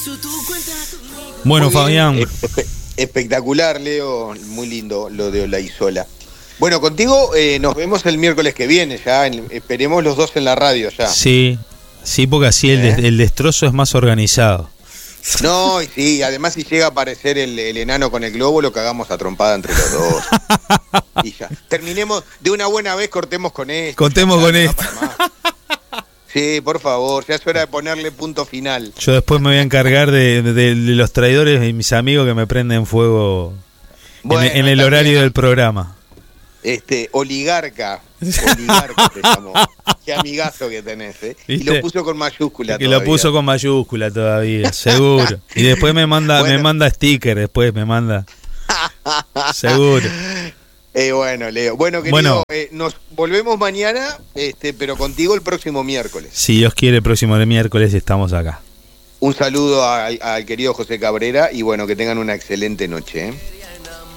Bueno, Muy bien, Fabián. Espectacular, Leo. Muy lindo lo de Olaizola. Bueno, contigo nos vemos el miércoles que viene ya. Esperemos los dos en la radio ya. Sí, porque así el destrozo es más organizado. No, y sí, además si llega a aparecer el enano con el globo, lo cagamos a trompada entre los dos. Y ya. Terminemos, de una buena vez cortemos con esto. Contemos con esto. Sí, por favor, ya es hora de ponerle punto final. Yo después me voy a encargar de los traidores y mis amigos que me prenden fuego en el horario del programa. Oligarca te llamó. Qué amigazo que tenés, ¿eh? ¿Viste? Y lo puso con mayúscula todavía. Y lo puso con mayúscula todavía, seguro. Y después me manda sticker, después me manda. Seguro. Bueno, Leo. Bueno, querido, nos volvemos mañana, pero contigo el próximo miércoles. Si Dios quiere, el próximo miércoles estamos acá. Un saludo al querido José Cabrera y bueno, que tengan una excelente noche, ¿eh?